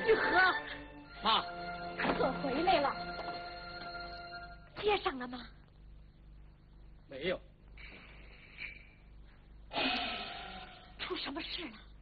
玉和， 妈， 可回来了，接上了吗？ 没有。 出什么事了？